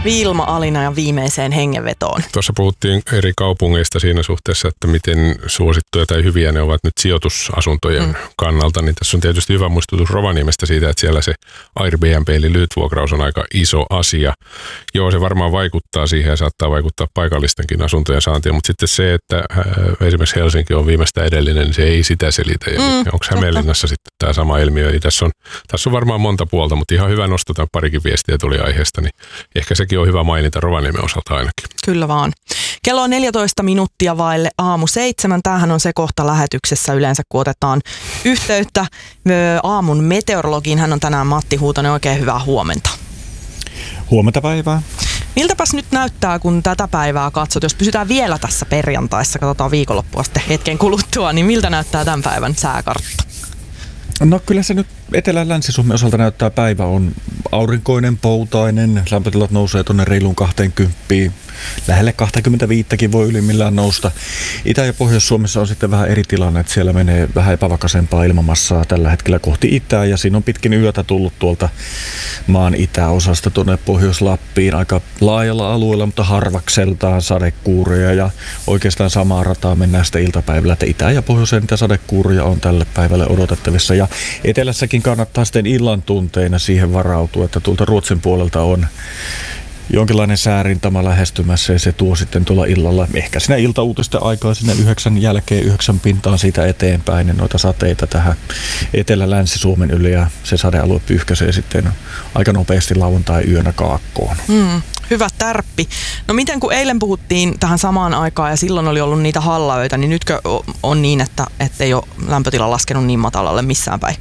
Vilma Alina ja viimeiseen hengenvetoon. Tuossa puhuttiin eri kaupungeista siinä suhteessa, että miten suosittuja tai hyviä ne ovat nyt sijoitusasuntojen kannalta. Niin tässä on tietysti hyvä muistutus Rovaniemestä siitä, että siellä se Airbnb eli lyhytvuokraus on aika iso asia. Joo, se varmaan vaikuttaa siihen ja saattaa vaikuttaa paikallistenkin asuntojen saantiin, mutta sitten se, että esimerkiksi Helsinki on viimeistä edellinen, niin se ei sitä selitä. Onko Hämeenlinnassa sitten tämä sama ilmiö? Eli tässä on varmaan monta puolta, mutta ihan hyvä nostaa, parikin viestiä tuli aiheesta, niin ehkä sekin on hyvä mainita Rovaniemen osalta ainakin. Kyllä vaan. Kello on 14 minuuttia vaille aamu 7. Tämähän on se kohta lähetyksessä yleensä, kun otetaan yhteyttä aamun meteorologiin. Hän on tänään Matti Huutonen. Oikein hyvää huomenta. Huomenta päivää. Miltäpäs nyt näyttää, kun tätä päivää katsot? Jos pysytään vielä tässä perjantaissa, katsotaan viikonloppua sitten hetken kuluttua, niin miltä näyttää tämän päivän sääkartta? No kyllä se nyt Etelä- ja Länsi-Suomen osalta näyttää, päivä on aurinkoinen, poutainen, lämpötilat nousee tuonne reiluun 20, lähelle 25kin voi ylimmillään nousta. Itä- ja Pohjois-Suomessa on sitten vähän eri tilanne, että siellä menee vähän epävakaisempaa ilmamassaa tällä hetkellä kohti itää, ja siinä on pitkin yötä tullut tuolta maan itäosasta tuonne Pohjois-Lappiin aika laajalla alueella, mutta harvakseltaan sadekuuria, ja oikeastaan samaa rataa mennään sitten iltapäivällä, että itä- ja pohjoiseen niitä sadekuuria on tälle päivälle odotettavissa, ja etelässäkin kannattaa sitten illan tunteina siihen varautua, että tuolta Ruotsin puolelta on jonkinlainen säärintama lähestymässä, ja se tuo sitten tuolla illalla, ehkä siinä iltauutisten aikaa sinne 9 jälkeen 9 pintaan siitä eteenpäin, niin noita sateita tähän Etelä-Länsi-Suomen yli, ja se sadealue pyyhkäisee sitten aika nopeasti lauantai-yönä kaakkoon. Hyvä tärppi. No miten kun eilen puhuttiin tähän samaan aikaan ja silloin oli ollut niitä hallaöitä, niin nytkö on niin, että ei ole lämpötila laskenut niin matalalle missään päin?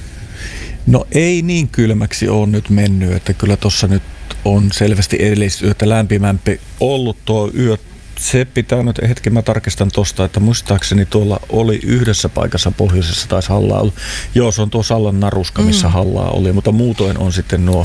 No ei niin kylmäksi ole nyt mennyt, että kyllä tuossa nyt on selvästi edellisyötä lämpimämpi ollut tuo yö. Se pitää nyt hetken, mä tarkistan tuosta, että muistaakseni tuolla oli yhdessä paikassa pohjoisessa taisi hallaa ollut. Joo, se on tuo Sallan naruska, missä hallaa oli, mutta muutoin on sitten nuo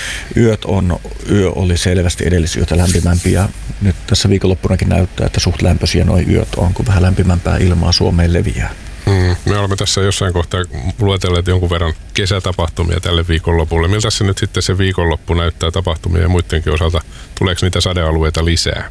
yö oli selvästi edellisyötä lämpimämpi, ja nyt tässä viikonloppunakin näyttää, että suht lämpöisiä nuo yöt on, kun vähän lämpimämpää ilmaa Suomeen leviää. Me olemme tässä jossain kohtaa luetelleet jonkun verran kesätapahtumia tälle viikonlopulle. Miltä se nyt sitten se viikonloppu näyttää tapahtumia ja muidenkin osalta? Tuleeko niitä sadealueita lisää?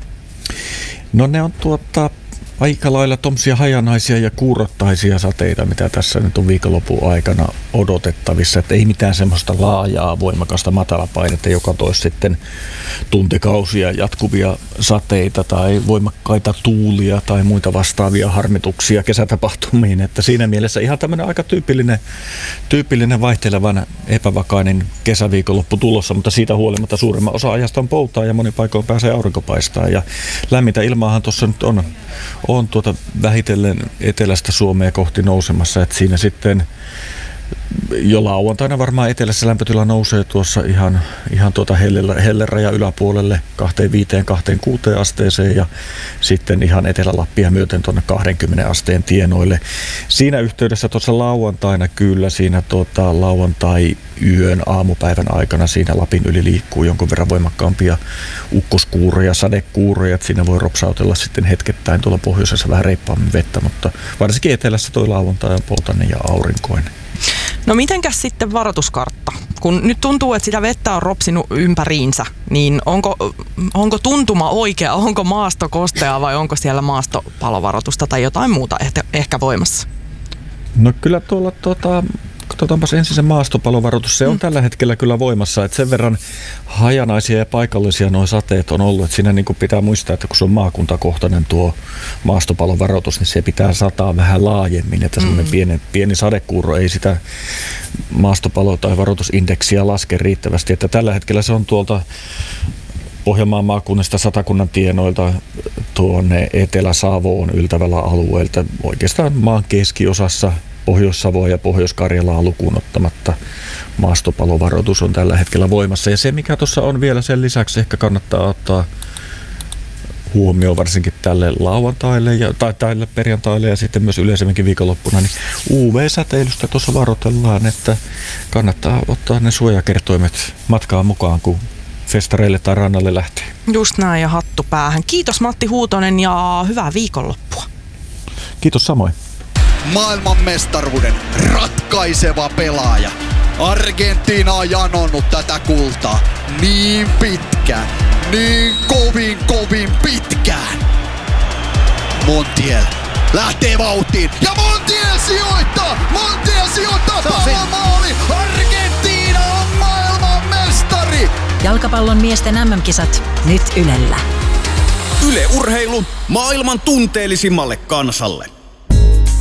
No ne on aika lailla tommosia hajanaisia ja kuurottaisia sateita, mitä tässä nyt on viikonlopun aikana odotettavissa. Että ei mitään semmoista laajaa, voimakasta matalapainetta, joka toisi sitten tuntikausia jatkuvia sateita tai voimakkaita tuulia tai muita vastaavia harmituksia kesätapahtumiin. Että siinä mielessä ihan tämmöinen aika tyypillinen vaihtelevan epävakainen kesäviikonloppu tulossa, mutta siitä huolimatta suurimman osa ajasta on poutaa ja monin paikoin pääsee aurinko paistaa. Ja lämmintä ilmaahan tuossa nyt on vähitellen etelästä Suomea kohti nousemassa, että siinä sitten jo lauantaina varmaan etelässä lämpötila nousee tuossa ihan hellerajan yläpuolelle 25-26 asteeseen, ja sitten ihan Etelä-Lappia myöten tuonne 20 asteen tienoille. Siinä yhteydessä tuossa lauantaina kyllä siinä lauantai-yön aamupäivän aikana siinä Lapin yli liikkuu jonkun verran voimakkaampia ukkoskuureja, sadekuureja, että siinä voi ropsautella sitten hetkettäin tuolla pohjoisessa vähän reippaammin vettä, mutta varsinkin etelässä toi lauantai on poutainen ja aurinkoinen. No mitenkäs sitten varoituskartta? Kun nyt tuntuu, että sitä vettä on ropsinut ympäriinsä, niin onko tuntuma oikea? Onko maasto kostea vai onko siellä maastopalovaroitusta tai jotain muuta ehkä voimassa? No kyllä tuolla katsotaanpas ensin se maastopalovaroitus. Se on tällä hetkellä kyllä voimassa, että sen verran hajanaisia ja paikallisia nuo sateet on ollut, että siinä niin kuin pitää muistaa, että kun se on maakuntakohtainen tuo maastopalovaroitus, niin se pitää sataa vähän laajemmin, että semmoinen pieni sadekuuro ei sitä maastopalo- tai varoitusindeksiä laske riittävästi, että tällä hetkellä se on tuolta Pohjanmaan maakunnista Satakunnan tienoilta tuonne Etelä-Savoon yltävällä alueelta, oikeastaan maan keskiosassa Pohjois-Savoa ja Pohjois-Karjalaa lukuun ottamatta maastopalovaroitus on tällä hetkellä voimassa. Ja se, mikä tuossa on vielä sen lisäksi, ehkä kannattaa ottaa huomioon varsinkin tälle lauantaille tai tälle perjantaille ja sitten myös yleisemminkin viikonloppuna, niin UV-säteilystä tuossa varoitellaan, että kannattaa ottaa ne suojakertoimet matkaan mukaan, kun festareille tai rannalle lähtee. Just näin, ja hattu päähän. Kiitos Matti Huutonen ja hyvää viikonloppua. Kiitos samoin. Maailmanmestaruuden ratkaiseva pelaaja. Argentiina on janonnut tätä kultaa niin pitkään, niin kovin pitkään. Montiel lähtee vauhtiin ja Montiel sijoittaa! Pallomaali! Argentiina on maailman mestari! Jalkapallon miesten MM-kisat nyt Ylellä. Yle Urheilu maailman tunteellisimmalle kansalle.